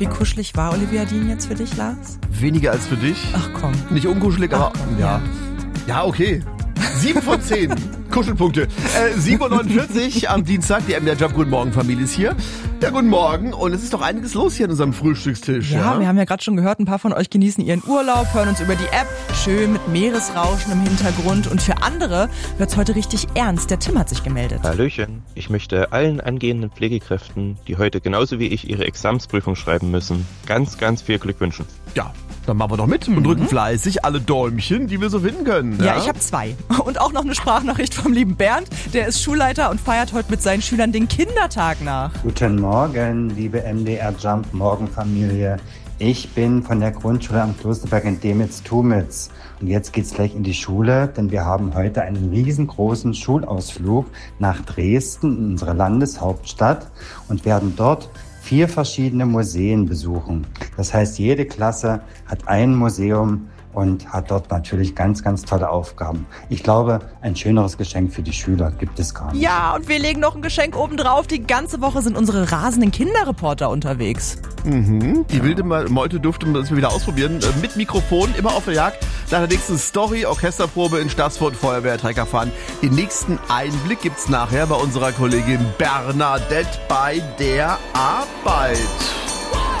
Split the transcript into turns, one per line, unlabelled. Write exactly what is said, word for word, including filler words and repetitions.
Wie kuschelig war Olivia Dean jetzt für dich, Lars?
Weniger als für dich.
Ach komm.
Nicht unkuschelig, aber
Ach,
ja.
ja.
Ja, okay. Sieben von zehn Kuschelpunkte. Äh, sieben Uhr neunundvierzig am Dienstag. Die M D R Job Guten Morgen Familie ist hier. Ja, guten Morgen. Und es ist doch einiges los hier an unserem Frühstückstisch.
Ja,
Ja,
wir haben ja gerade schon gehört, ein paar von euch genießen ihren Urlaub, hören uns über die App, schön mit Meeresrauschen im Hintergrund. Und für andere wird's heute richtig ernst. Der Tim hat sich gemeldet.
Hallöchen. Ich möchte allen angehenden Pflegekräften, die heute genauso wie ich ihre Examensprüfung schreiben müssen, ganz, ganz viel Glück wünschen.
Ja, dann machen wir doch mit und drücken fleißig alle Däumchen, die wir so finden können.
Ja, ich habe zwei. Und auch noch eine Sprachnachricht vom lieben Bernd. Der ist Schulleiter und feiert heute mit seinen Schülern den Kindertag nach.
Guten Morgen, liebe M D R Jump Morgenfamilie. Ich bin von der Grundschule am Klosterberg in Demitz-Tumitz. Und jetzt geht's gleich in die Schule, denn wir haben heute einen riesengroßen Schulausflug nach Dresden, in unsere Landeshauptstadt, und werden dort vier verschiedene Museen besuchen. Das heißt, jede Klasse hat ein Museum und hat dort natürlich ganz, ganz tolle Aufgaben. Ich glaube, ein schöneres Geschenk für die Schüler gibt es gar nicht.
Ja, und wir legen noch ein Geschenk oben drauf. Die ganze Woche sind unsere rasenden Kinderreporter unterwegs.
Mhm. Die wilde Meute durfte man das wieder ausprobieren. Mit Mikrofon, immer auf der Jagd. Nach der nächsten Story, Orchesterprobe in Stassfurt, Feuerwehr, Trecker fahren. Den nächsten Einblick gibt's nachher bei unserer Kollegin Bernadette bei der Arbeit.